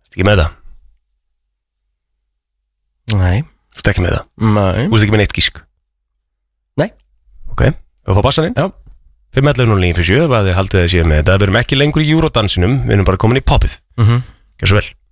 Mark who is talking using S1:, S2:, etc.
S1: Ekki með það?
S2: Nei.
S1: Þú ert ekki með það?
S2: Nei.
S1: Þú ert ekki með neitt gísk?
S2: Nei.
S1: Ok, þú fá bassaninn?
S2: Já.
S1: 5.11.09.57, hvað þið haldið þið séð með þetta. Við erum ekki lengur í Eurodansinum, við erum bara komin í poppið. Gjör svo vel.